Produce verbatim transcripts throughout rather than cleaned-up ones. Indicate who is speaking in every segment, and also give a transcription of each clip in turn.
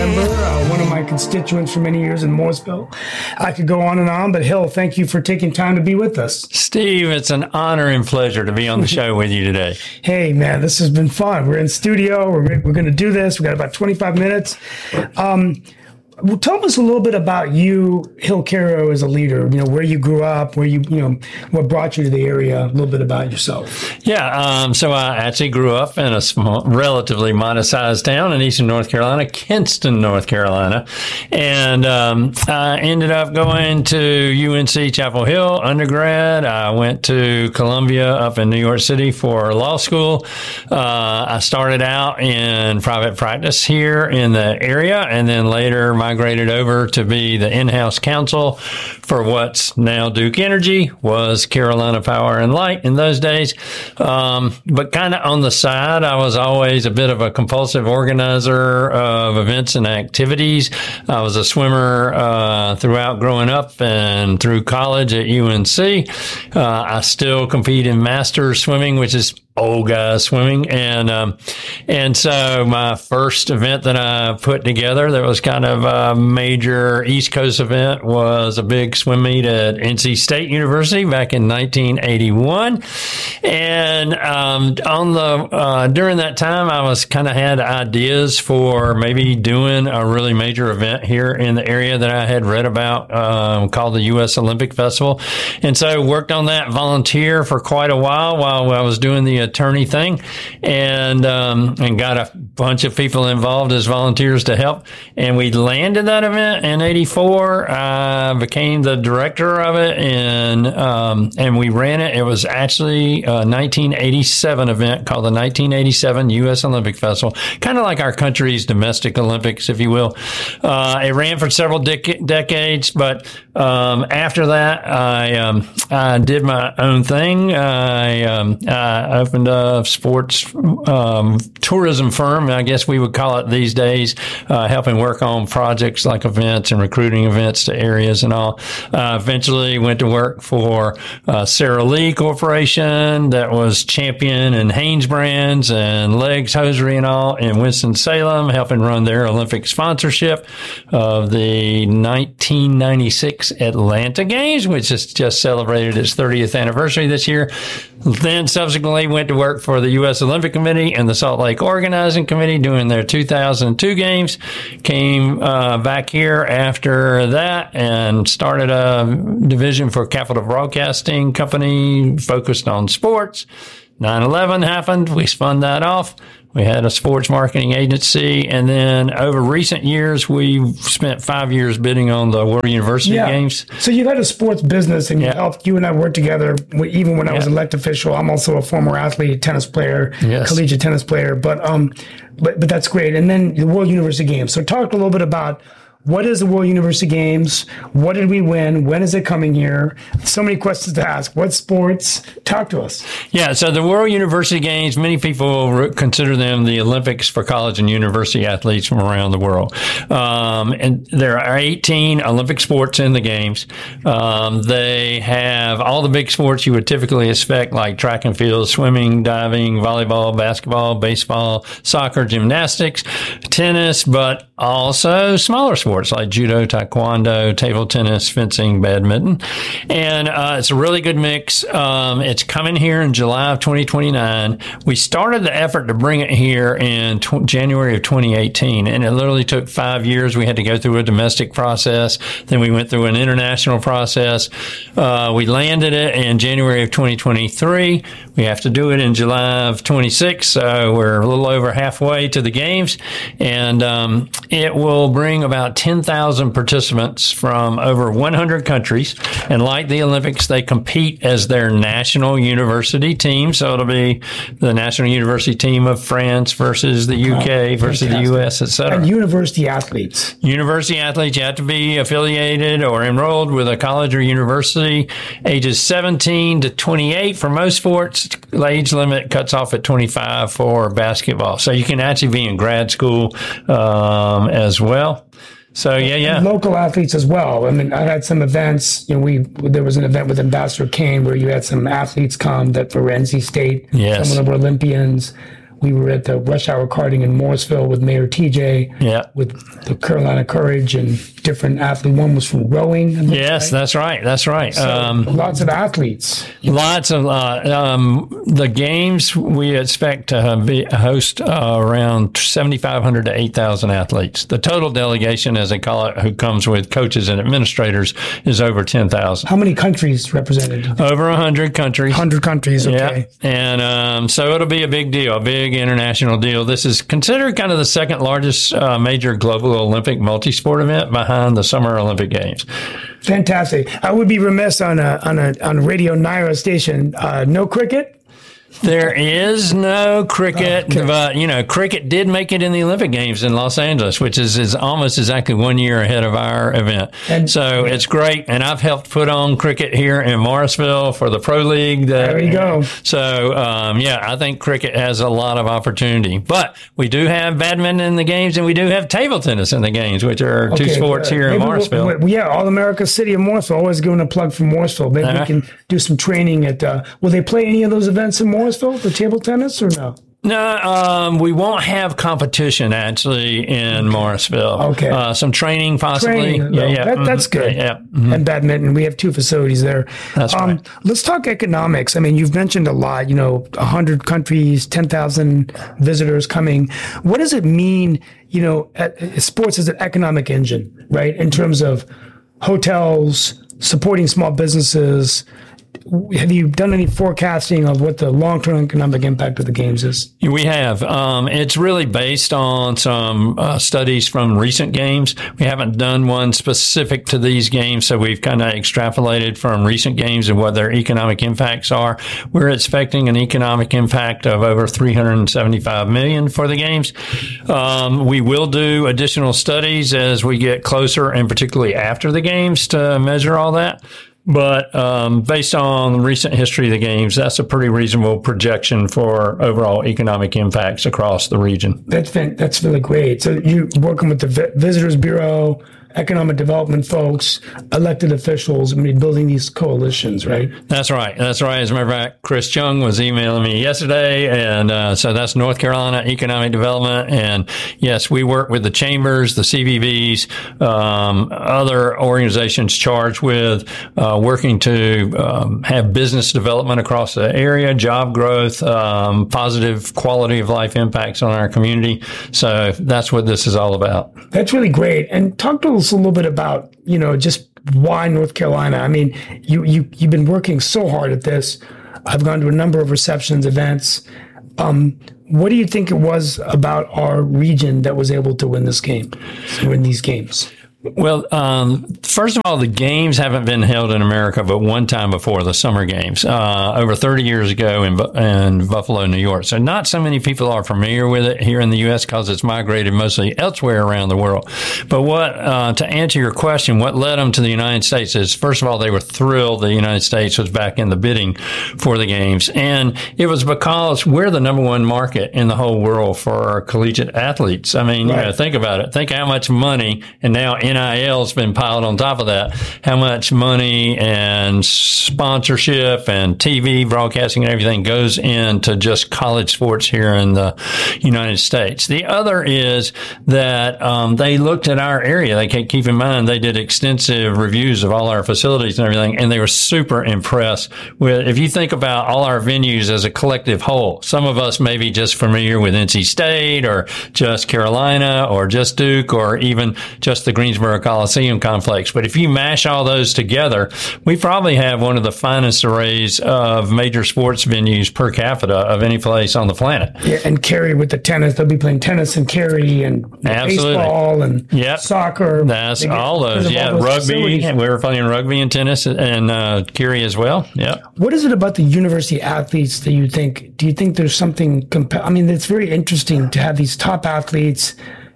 Speaker 1: member, uh, one of my constituents for many years in Morrisville. I could go on and on, but Hill, thank you for taking time to be with us.
Speaker 2: Steve, it's an honor and pleasure to be on the show with you today.
Speaker 1: Hey, man, this has been fun. We're in studio. We're, we're going to do this. We've got about twenty-five minutes. Um, Well, tell us a little bit about you, Hill Caro, as a leader. You know, where you grew up, where you, you know, what brought you to the area. A little bit about yourself.
Speaker 2: Yeah, um, so I actually grew up in a small, relatively modest-sized town in eastern North Carolina, Kinston, North Carolina, and um, I ended up going to U N C Chapel Hill undergrad. I went to Columbia up in New York City for law school. Uh, I started out in private practice here in the area, and then later migrated over to be the in-house counsel for what's now Duke Energy, was Carolina Power and Light in those days. Um, but kind of on the side, I was always a bit of a compulsive organizer of events and activities. I was a swimmer uh, throughout growing up and through college at U N C. Uh, I still compete in masters swimming, which is old guy swimming. And, um, and so my first event that I put together that was kind of a major East Coast event was a big swim meet at N C State University back in nineteen eighty-one. And, um, on the, uh, during that time, I was kind of had ideas for maybe doing a really major event here in the area that I had read about, um, called the U S Olympic Festival. And so worked on that volunteer for quite a while while I was doing the attorney thing, and um, and got a bunch of people involved as volunteers to help. And we landed that event in eighty-four. I became the director of it, and um, and we ran it. It was actually a nineteen eighty-seven event called the nineteen eighty-seven U S Olympic Festival, kind of like our country's domestic Olympics, if you will. Uh, it ran for several dec- decades, but um, after that, I um, I did my own thing. I um, I opened a sports um, tourism firm, I guess we would call it these days, uh, helping work on projects like events and recruiting events to areas and all. Uh, eventually went to work for uh, Sara Lee Corporation that was Champion and Hanes brands and Legs Hosiery and all in Winston-Salem, helping run their Olympic sponsorship of the nineteen ninety-six Atlanta Games, which has just celebrated its thirtieth anniversary this year. Then subsequently went to work for the U S Olympic Committee and the Salt Lake Organizing Committee doing their two thousand two games. Came uh, back here after that and started a division for Capital Broadcasting Company focused on sports. nine eleven happened. We spun that off. We had a sports marketing agency, and then over recent years, we've spent five years bidding on the World University
Speaker 1: yeah.
Speaker 2: Games.
Speaker 1: So you've had a sports business, and you
Speaker 2: yeah.
Speaker 1: helped. You and I worked together. Even when I was
Speaker 2: yeah.
Speaker 1: elected official, I'm also a former athlete, tennis player,
Speaker 2: yes.
Speaker 1: collegiate tennis player. But um, but but that's great. And then the World University Games. So talk a little bit about. What is the World University Games? What did we win? When is it coming here? So many questions to ask. What sports? Talk to us.
Speaker 2: Yeah, so the World University Games, many people consider them the Olympics for college and university athletes from around the world. Um, and there are eighteen Olympic sports in the games. Um, they have all the big sports you would typically expect, like track and field, swimming, diving, volleyball, basketball, baseball, soccer, gymnastics, tennis, but also smaller sports like judo, taekwondo, table tennis, fencing, badminton. And uh, it's a really good mix. Um, it's coming here in July of twenty twenty-nine. We started the effort to bring it here in tw- January of twenty eighteen, and it literally took five years. We had to go through a domestic process. Then we went through an international process. Uh, we landed it in January of twenty twenty-three. We have to do it in July of twenty-six, so we're a little over halfway to the games. And um, it will bring about ten thousand participants from over one hundred countries. And like the Olympics, they compete as their national university team. So it'll be the national university team of France versus the U K versus Fantastic. The U S, et cetera.
Speaker 1: And university athletes.
Speaker 2: University athletes, you have to be affiliated or enrolled with a college or university. Ages seventeen to twenty-eight for most sports. The age limit cuts off at twenty-five for basketball. So you can actually be in grad school um, as well. So yeah, yeah.
Speaker 1: Local athletes as well. I mean, I had some events. You know, we there was an event with Ambassador Kane where you had some athletes come that for N C State.
Speaker 2: Yes.
Speaker 1: Some of them were Olympians. We were at the Rush Hour Karting in Morrisville with Mayor T J,
Speaker 2: yeah,
Speaker 1: with the Carolina Courage and different athletes. One was from rowing.
Speaker 2: Yes,
Speaker 1: right?
Speaker 2: that's right. That's right.
Speaker 1: So
Speaker 2: um,
Speaker 1: lots of athletes.
Speaker 2: Lots of uh, um, the games we expect to be, host uh, around seventy-five hundred to eight thousand athletes. The total delegation, as they call it, who comes with coaches and administrators, is over ten thousand.
Speaker 1: How many countries represented?
Speaker 2: Over one hundred countries.
Speaker 1: one hundred countries, okay.
Speaker 2: Yeah. And um, so it'll be a big deal, a big international deal. This is considered kind of the second largest uh, major global Olympic multi-sport event behind the Summer Olympic Games.
Speaker 1: Fantastic. I would be remiss on a on a on a Radio Naira station. Uh, no cricket?
Speaker 2: There is no cricket,
Speaker 1: okay.
Speaker 2: but, you know, cricket did make it in the Olympic Games in Los Angeles, which is, is almost exactly one year ahead of our event. And, so yeah. It's great. And I've helped put on cricket here in Morrisville for the Pro League. That,
Speaker 1: there you go.
Speaker 2: So, um, yeah, I think cricket has a lot of opportunity. But we do have badminton in the games, and we do have table tennis in the games, which are two okay, sports uh, here in Morrisville.
Speaker 1: We'll, we'll, yeah, All America City of Morrisville. Always giving a plug for Morrisville. Maybe uh-huh. we can do some training at, uh, will they play any of those events in Morrisville? The table tennis or no?
Speaker 2: No, um, we won't have competition actually in Morrisville.
Speaker 1: Okay.
Speaker 2: Uh, some training possibly.
Speaker 1: Training,
Speaker 2: yeah, yeah.
Speaker 1: That,
Speaker 2: Mm-hmm.
Speaker 1: That's good.
Speaker 2: Yeah. yeah. Mm-hmm.
Speaker 1: And badminton, we have two facilities there.
Speaker 2: That's um, right.
Speaker 1: Let's talk economics. I mean, you've mentioned a lot, you know, one hundred countries, ten thousand visitors coming. What does it mean, you know, at, sports is an economic engine, right? In terms of hotels, supporting small businesses. Have you done any forecasting of what the long-term economic impact of the games is?
Speaker 2: We have. Um, it's really based on some uh, studies from recent games. We haven't done one specific to these games, so we've kind of extrapolated from recent games and what their economic impacts are. We're expecting an economic impact of over three hundred seventy-five million dollars for the games. Um, we will do additional studies as we get closer, and particularly after the games, to measure all that. But um, based on recent history of the games, that's a pretty reasonable projection for overall economic impacts across the region.
Speaker 1: That's that's really great. So you're working with the Visitors Bureau, economic development folks, elected officials, I mean, building these coalitions, right?
Speaker 2: That's right. That's right. As a matter of fact, Chris Chung was emailing me yesterday, and uh, so that's North Carolina Economic Development. And yes, we work with the chambers, the C V Bs, um, other organizations charged with uh, working to um, have business development across the area, job growth, um, positive quality of life impacts on our community. So that's what this is all about.
Speaker 1: That's really great. And talk to us a little bit about, you know, just why North Carolina? I mean, you, you, you've been working so hard at this. I've gone to a number of receptions, events. Um, what do you think it was about our region that was able to win this game, win these games?
Speaker 2: Well, um, first of all, the games haven't been held in America but one time before, the summer games, uh, over thirty years ago in, in Buffalo, New York. So not so many people are familiar with it here in the U S because it's migrated mostly elsewhere around the world. But what, uh, to answer your question, what led them to the United States is, first of all, they were thrilled the United States was back in the bidding for the games. And it was because we're the number one market in the whole world for our collegiate athletes. I mean, right. you know, think about it. Think how much money, and now N I L's been piled on top of that, how much money and sponsorship and T V broadcasting and everything goes into just college sports here in the United States. The other is that um, they looked at our area. They can't keep in mind they did extensive reviews of all our facilities and everything, and they were super impressed with, if you think about all our venues as a collective whole, some of us may be just familiar with N C State or just Carolina or just Duke or even just the Greensboro Coliseum complex. But if you mash all those together, we probably have one of the finest arrays of major sports venues per capita of any place on the planet.
Speaker 1: Yeah, and Cary with the tennis, they'll be playing tennis and Cary and
Speaker 2: Absolutely.
Speaker 1: baseball and
Speaker 2: yep.
Speaker 1: soccer.
Speaker 2: That's
Speaker 1: get,
Speaker 2: all those. Yeah,
Speaker 1: all those
Speaker 2: rugby.
Speaker 1: facilities.
Speaker 2: We were playing rugby and tennis and uh, Cary as well. Yeah.
Speaker 1: What is it about the university athletes that you think, do you think there's something, compa- I mean, it's very interesting to have these top athletes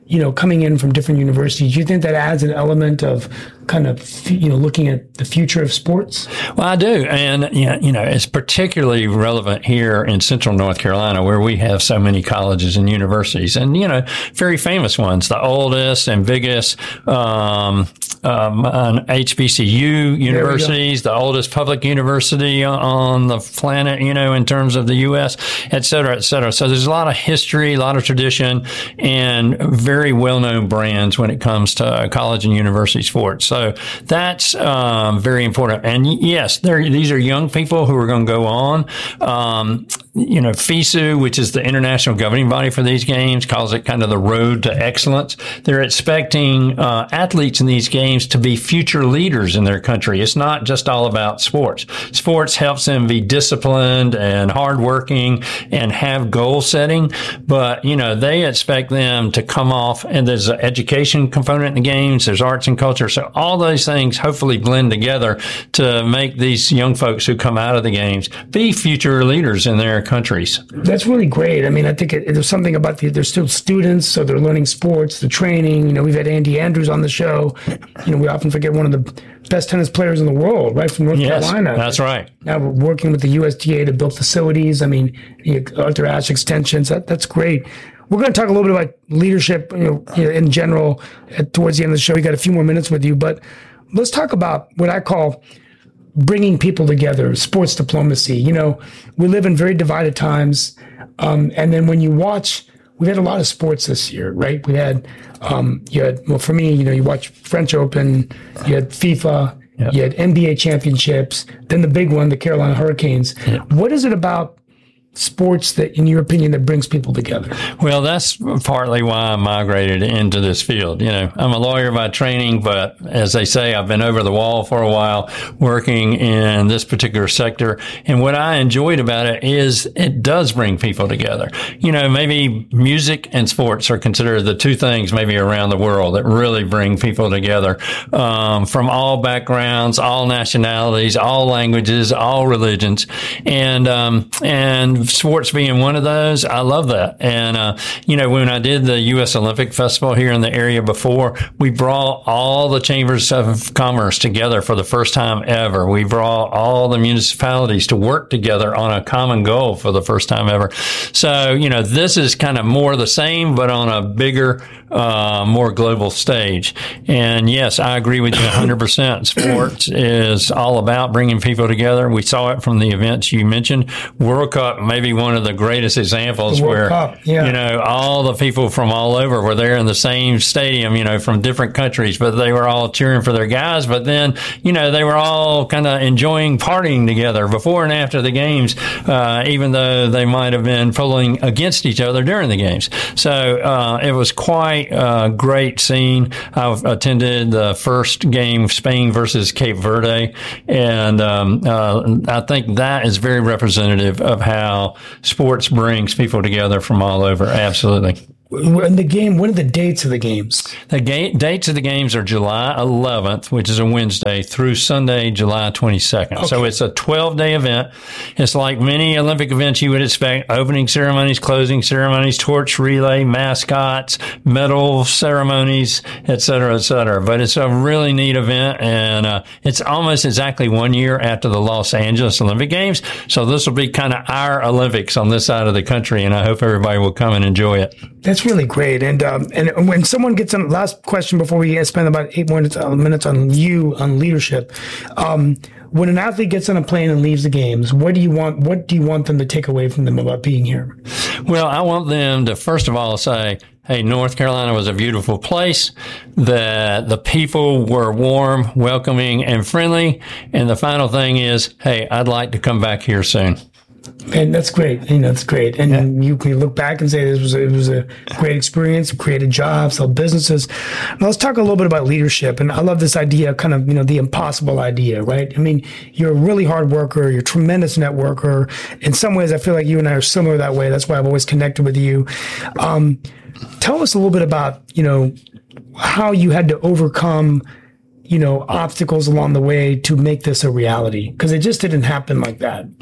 Speaker 1: you know, coming in from different universities, do you think that adds an element of kind of, you know, looking at the future of sports?
Speaker 2: Well, I do. And, you know, it's particularly relevant here in central North Carolina, where we have so many colleges and universities and, you know, very famous ones, the oldest and biggest, um, um, H B C U universities, the oldest public university on the planet, you know, in terms of the U S, et cetera, et cetera. So there's a lot of history, a lot of tradition, and very well-known brands when it comes to college and university sports. So that's um, very important. And yes, these are young people who are going to go on. Um, you know, FISU, which is the international governing body for these games, calls it kind of the road to excellence. They're expecting uh, athletes in these games to be future leaders in their country. It's not just all about sports. Sports helps them be disciplined and hardworking and have goal setting, but, you know, they expect them to come off, and there's an education component in the games, there's arts and culture. So all those things hopefully blend together to make these young folks who come out of the games be future leaders in their countries.
Speaker 1: That's really great. I mean, I think it, there's something about the, they're still students, so they're learning sports, the training. You know, we've had Andy Andrews on the show. You know, we often forget one of the best tennis players in the world, right, from North
Speaker 2: yes,
Speaker 1: Carolina.
Speaker 2: That's right.
Speaker 1: Now we're working with the U S D A to build facilities. I mean, you know, Arthur Ashe extensions. That, that's great. We're going to talk a little bit about leadership, you know, you know, in general at, towards the end of the show. We got a few more minutes with you, but let's talk about what I call bringing people together, sports diplomacy. You know, we live in very divided times. Um, and then when you watch, we've had a lot of sports this year, right? We had, um, you had, well, for me, you know, you watch French Open, you had FIFA, yep. you had N B A championships, then the big one, the Carolina Hurricanes. Yep. What is it about sports that, in your opinion, that brings people together?
Speaker 2: Well, that's partly why I migrated into this field. You know, I'm a lawyer by training, but as they say, I've been over the wall for a while working in this particular sector. And what I enjoyed about it is it does bring people together. You know, maybe music and sports are considered the two things maybe around the world that really bring people together, um, from all backgrounds, all nationalities, all languages, all religions. And, um, and sports being one of those, I love that. And, uh, you know, when I did the U S Olympic Festival here in the area before, we brought all the chambers of commerce together for the first time ever. We brought all the municipalities to work together on a common goal for the first time ever. So, you know, this is kind of more the same, but on a bigger, uh, more global stage. And yes, I agree with you one hundred percent. Sports is all about bringing people together. We saw it from the events you mentioned. World Cup, maybe one of the greatest examples where,
Speaker 1: Cup, yeah.
Speaker 2: you know, all the people from all over were there in the same stadium, you know, from different countries, but they were all cheering for their guys. But then, you know, they were all kind of enjoying partying together before and after the games, uh, even though they might have been pulling against each other during the games. So, uh, it was quite a great scene. I've attended the first game, Spain versus Cape Verde. And, um, uh, I think that is very representative of how sports brings people together from all over. Absolutely.
Speaker 1: And the game, what are the dates of the games?
Speaker 2: The ga- dates of the games are July eleventh, which is a Wednesday, through Sunday, July twenty-second. Okay. So it's a twelve-day event. It's like many Olympic events you would expect: opening ceremonies, closing ceremonies, torch relay, mascots, medal ceremonies, et cetera, et cetera. But it's a really neat event, and uh, it's almost exactly one year after the Los Angeles Olympic Games. So this will be kind of our Olympics on this side of the country, and I hope everybody will come and enjoy it.
Speaker 1: That's really great. And um, and when someone gets on, last question before we spend about eight more minutes, uh, minutes on you, on leadership. Um, when an athlete gets on a plane and leaves the games, what do you want, what do you want them to take away from them about being here?
Speaker 2: Well, I want them to, first of all, say, hey, North Carolina was a beautiful place, that the people were warm, welcoming, and friendly. And the final thing is, hey, I'd like to come back here soon.
Speaker 1: And that's great. You know, that's great. And yeah. you can look back and say this was a, it was a great experience, created jobs, helped businesses. Now let's talk a little bit about leadership. And I love this idea, kind of, you know, the impossible idea, right? I mean, you're a really hard worker. You're a tremendous networker. In some ways, I feel like you and I are similar that way. That's why I've always connected with you. Um, tell us a little bit about, you know, how you had to overcome, you know, obstacles along the way to make this a reality, because it just didn't happen like that.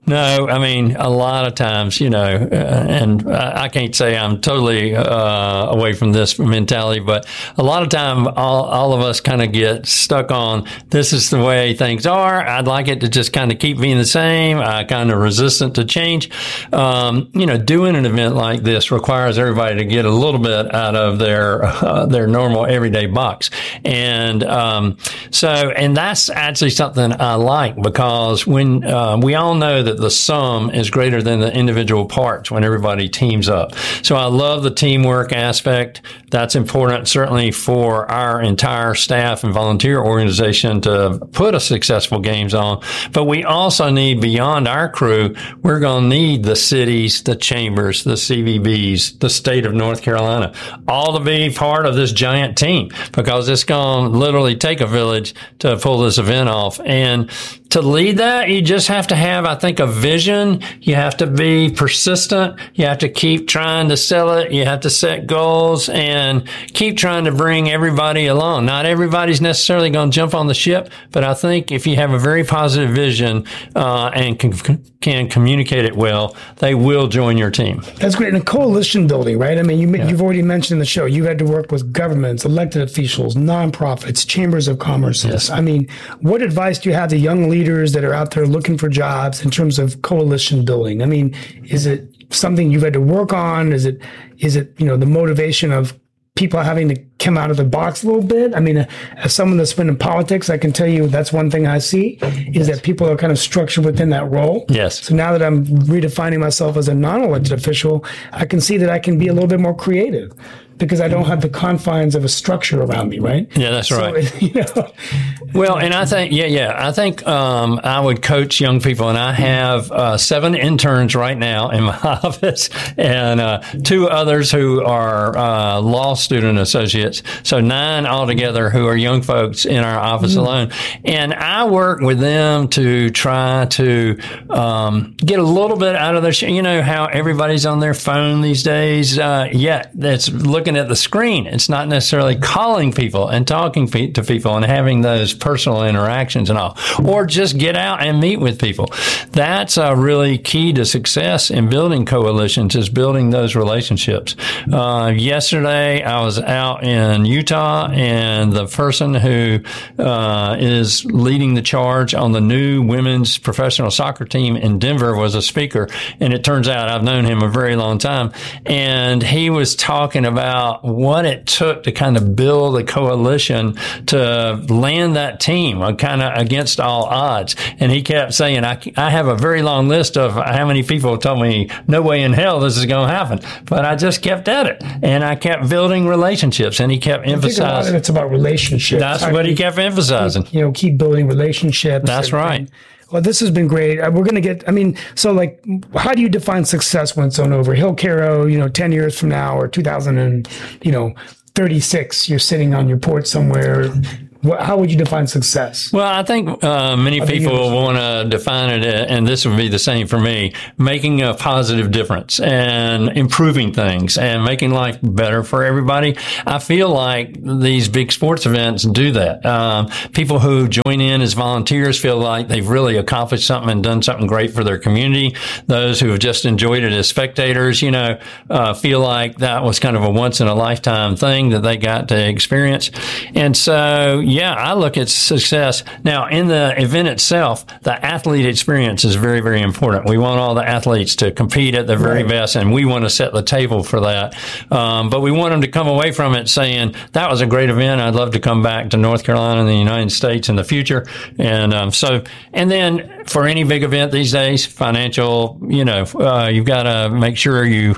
Speaker 2: No, I mean, a lot of times, you know, uh, and I can't say I'm totally uh, away from this mentality, but a lot of time, all, all of us kind of get stuck on, this is the way things are. I'd like it to just kind of keep being the same. I kind of resistant to change. Um, you know, doing an event like this requires everybody to get a little bit out of their uh, their normal everyday box. And um, so, and that's actually something I like, because when uh, we all know that the sum is greater than the individual parts when everybody teams up. So I love the teamwork aspect. That's important, certainly for our entire staff and volunteer organization to put a successful games on. But we also need, beyond our crew, we're going to need the cities, the chambers, the C V Bs, the state of North Carolina, all to be part of this giant team, because it's going to literally take a village to pull this event off. And to lead that, you just have to have, I think, a vision. You have to be persistent. You have to keep trying to sell it. You have to set goals and keep trying to bring everybody along. Not everybody's necessarily going to jump on the ship, but I think if you have a very positive vision uh, and can, can communicate it well, they will join your team.
Speaker 1: That's great. And coalition building, right? I mean, you, yeah. you've already mentioned in the show, you had to work with governments, elected officials, nonprofits, chambers of commerce.
Speaker 2: Yes.
Speaker 1: I mean, what advice do you have to young leaders that are out there looking for jobs in terms of coalition building? I mean, is it something you've had to work on? Is it, is it, you know, the motivation of people having to come out of the box a little bit? I mean, as someone that's been in politics, I can tell you that's one thing I see is that people are kind of structured within that role.
Speaker 2: Yes.
Speaker 1: So now that I'm redefining myself as a non-elected official, I can see that I can be a little bit more creative, because I don't have the confines of a structure around me, right?
Speaker 2: Yeah, that's
Speaker 1: so,
Speaker 2: right.
Speaker 1: You know,
Speaker 2: well, and I think, yeah, yeah, I think um, I would coach young people, and I have uh, seven interns right now in my office, and uh, two others who are uh, law student associates, so nine altogether who are young folks in our office mm-hmm. alone. And I work with them to try to um, get a little bit out of their, you know, how everybody's on their phone these days. Uh, yeah, that's looking at the screen. It's not necessarily calling people and talking pe- to people and having those personal interactions and all, or just get out and meet with people. That's a really key to success in building coalitions, is building those relationships. Uh, yesterday, I was out in Utah, and the person who uh, is leading the charge on the new women's professional soccer team in Denver was a speaker, and it turns out I've known him a very long time, and he was talking about what it took to kind of build a coalition to land that team kind of against all odds. And he kept saying, I, I have a very long list of how many people told me, no way in hell this is going to happen. But I just kept at it, and I kept building relationships, and he kept
Speaker 1: I
Speaker 2: emphasizing.
Speaker 1: think a lot of it's about relationships.
Speaker 2: That's
Speaker 1: I
Speaker 2: what he
Speaker 1: keep,
Speaker 2: kept emphasizing.
Speaker 1: Keep, you know, keep building relationships.
Speaker 2: That's
Speaker 1: and,
Speaker 2: right.
Speaker 1: And, well, this has been great. We're going to get, I mean, so like, how do you define success when it's on over? Hill Caro, you know, ten years from now, or two thousand and, you know, thirty-six, you're sitting on your porch somewhere. How would you define success?
Speaker 2: Well, I think uh, many people want to define it, and this would be the same for me, making a positive difference and improving things and making life better for everybody. I feel like these big sports events do that. Um, people who join in as volunteers feel like they've really accomplished something and done something great for their community. Those who have just enjoyed it as spectators, you know, uh, feel like that was kind of a once-in-a-lifetime thing that they got to experience. And so, yeah, I look at success. Now, in the event itself, the athlete experience is very, very important. We want all the athletes to compete at their very right. best, and we want to set the table for that. Um, but we want them to come away from it saying, that was a great event. I'd love to come back to North Carolina and the United States in the future. And um, so, and then for any big event these days, financial, you know, uh, you've got to make sure you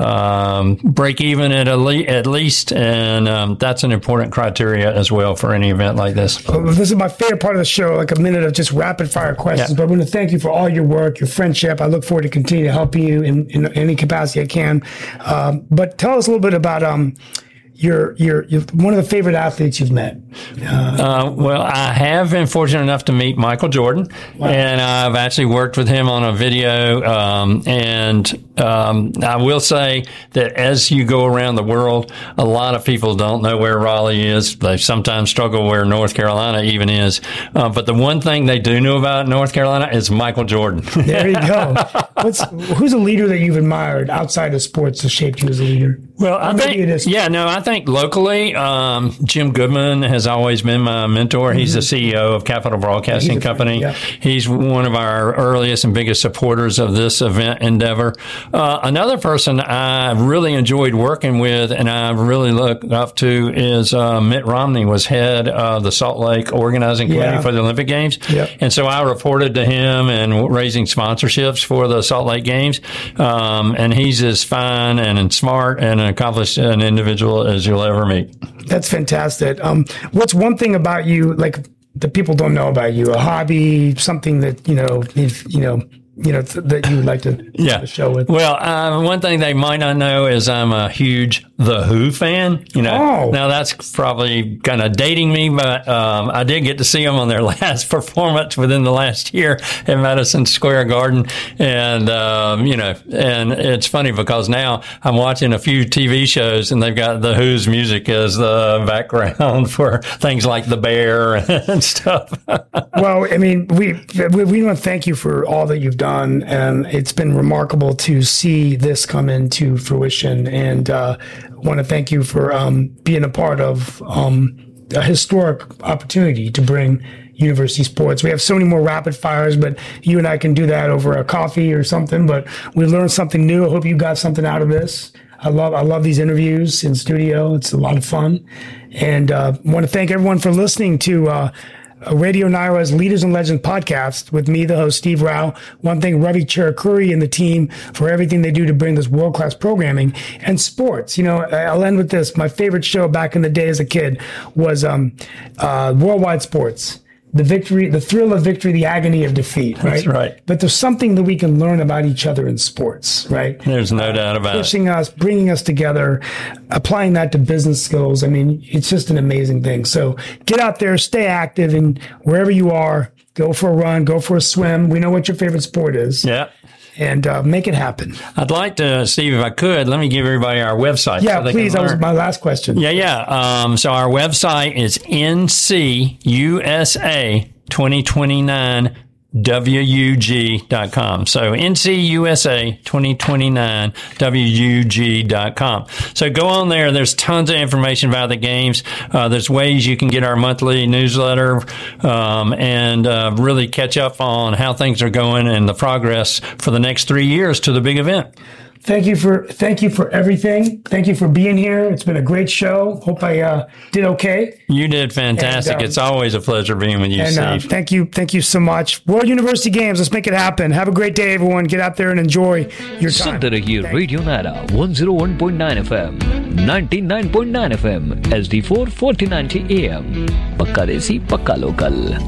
Speaker 2: um, break even at, a le- at least, and um, that's an important criteria as well for any event like this.
Speaker 1: Well, this is my favorite part of the show, like a minute of just rapid fire questions. Yeah. But I want to thank you for all your work, your friendship. I look forward to continuing to help you in, in any capacity I can. Um, but tell us a little bit about um, you're, you're you're one of the favorite athletes you've met? Uh,
Speaker 2: uh, well, I have been fortunate enough to meet Michael Jordan, wow. and I've actually worked with him on a video. Um, and um, I will say that as you go around the world, a lot of people don't know where Raleigh is. They sometimes struggle where North Carolina even is. Uh, but the one thing they do know about North Carolina is Michael Jordan.
Speaker 1: There you go. What's, who's a leader that you've admired outside of sports that shaped you as a leader?
Speaker 2: Well, I think, yeah, no, I think locally, um, Jim Goodman has always been my mentor. He's mm-hmm. the C E O of Capital Broadcasting yeah, Company. Yeah. He's one of our earliest and biggest supporters of this event endeavor. Uh, another person I really enjoyed working with and I really look up to is uh, Mitt Romney, was head of the Salt Lake Organizing Committee yeah. for the Olympic Games.
Speaker 1: Yep.
Speaker 2: And so I reported to him and raising sponsorships for the Salt Lake Games. Um, and he's as fine and smart and accomplished an individual as you'll ever meet.
Speaker 1: That's fantastic. Um, what's one thing about you, like, that people don't know about you? A hobby, something that, you know, if, you know, you know, th- that you would like to
Speaker 2: yeah.
Speaker 1: show with?
Speaker 2: Well, uh, one thing they might not know is I'm a huge The Who fan. You know,
Speaker 1: oh.
Speaker 2: Now that's probably kind of dating me, but um, I did get to see them on their last performance within the last year at Madison Square Garden. And, um, you know, and it's funny because now I'm watching a few T V shows and they've got The Who's music as the background for things like The Bear and stuff.
Speaker 1: Well, I mean, we, we, we want to thank you for all that you've done. And it's been remarkable to see this come into fruition. And uh, I want to thank you for um, being a part of um, a historic opportunity to bring university sports. We have so many more rapid fires, but you and I can do that over a coffee or something. But we learned something new. I hope you got something out of this. I love I love these interviews in studio. It's a lot of fun. And uh, I want to thank everyone for listening to uh, Radio Naira's Leaders and Legends podcast with me, the host, Steve Rao. One thing, Ravi Cherukuri and the team for everything they do to bring this world-class programming and sports. You know, I'll end with this. My favorite show back in the day as a kid was um, uh, Worldwide Sports. The victory, the thrill of victory, the agony of defeat, right?
Speaker 2: That's right.
Speaker 1: But there's something that we can learn about each other in sports, right?
Speaker 2: There's no doubt about it.
Speaker 1: Pushing us, bringing us together, applying that to business skills. I mean, it's just an amazing thing. So get out there, stay active, and wherever you are, go for a run, go for a swim. We know what your favorite sport is.
Speaker 2: Yeah.
Speaker 1: And uh, make it happen.
Speaker 2: I'd like to, Steve, if I could, let me give everybody our website.
Speaker 1: Yeah,
Speaker 2: so
Speaker 1: please. That was my last question.
Speaker 2: Yeah, yeah. Um, so our website is N C U S A twenty twenty-nine W U G dot com. So N C U S A twenty twenty-nine W U G dot com. So go on there. There's tons of information about the games. Uh, there's ways you can get our monthly newsletter um, and uh, really catch up on how things are going and the progress for the next three years to the big event.
Speaker 1: Thank you for thank you for everything. Thank you for being here. It's been a great show. Hope I uh, did okay.
Speaker 2: You did fantastic. And, um, it's always a pleasure being with you,
Speaker 1: and,
Speaker 2: Steve.
Speaker 1: Uh, thank you. Thank you so much. World University Games. Let's make it happen. Have a great day, everyone. Get out there and enjoy your time.
Speaker 3: सुनते रहिए radio Naira one oh one point nine F M, ninety-nine point nine F M, H D four forty ninety A M. पक्का देसी, पक्का local.